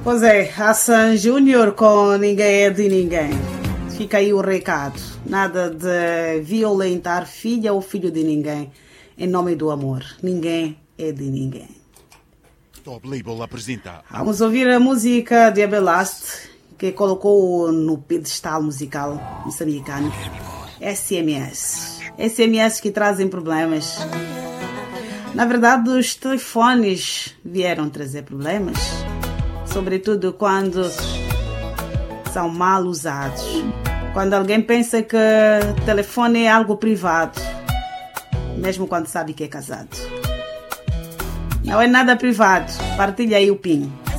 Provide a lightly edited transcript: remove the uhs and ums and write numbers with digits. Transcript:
Pois é, Hassan Júnior com Ninguém é de Ninguém. Fica aí o recado. Nada de violentar filha ou filho de ninguém. Em nome do amor. Ninguém é de ninguém. Top Label apresenta. Vamos ouvir a música de Abelast, que colocou no pedestal musical moçambicano. SMS. SMS que trazem problemas. Na verdade, os telefones vieram trazer problemas. Sobretudo quando são mal usados. Quando alguém pensa que telefone é algo privado, mesmo quando sabe que é casado. Não é nada privado. Partilha aí o PIN.